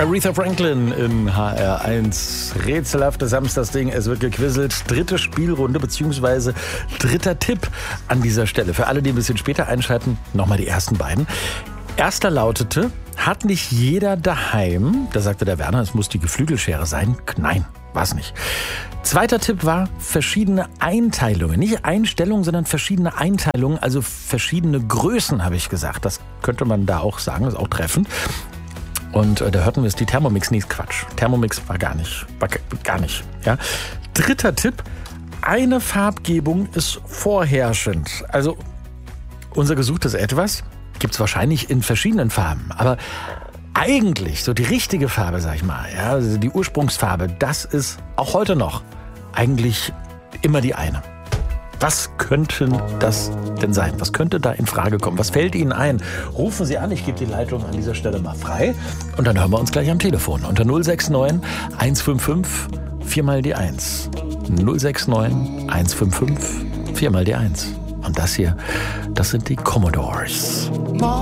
Aretha Franklin in HR1. Rätselhaftes Samstagsding. Es wird gequizelt. Dritte Spielrunde bzw. dritter Tipp an dieser Stelle. Für alle, die ein bisschen später einschalten, nochmal die ersten beiden. Erster lautete, hat nicht jeder daheim, da sagte der Werner, es muss die Geflügelschere sein. Nein, war es nicht. Zweiter Tipp war verschiedene Einteilungen. Nicht Einstellungen, sondern verschiedene Einteilungen, also verschiedene Größen, habe ich gesagt. Das könnte man da auch sagen, das ist auch treffend. Und da hörten wir es, die Thermomix, nee, Quatsch. Thermomix war gar nicht. Ja. Dritter Tipp, eine Farbgebung ist vorherrschend. Also unser gesuchtes Etwas gibt es wahrscheinlich in verschiedenen Farben. Aber eigentlich, so die richtige Farbe, sag ich mal, ja, also die Ursprungsfarbe, das ist auch heute noch eigentlich immer die eine. Was könnte das denn sein? Was könnte da in Frage kommen? Was fällt Ihnen ein? Rufen Sie an, ich gebe die Leitung an dieser Stelle mal frei. Und dann hören wir uns gleich am Telefon. Unter 069 155 4 mal die 1. 069 155 4 mal die 1. Und das hier, das sind die Commodores.